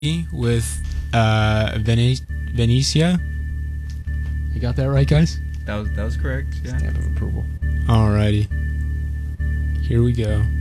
with Venetia. You got that right, guys? That was correct. Yeah. Stamp of approval. Alrighty. Here we go.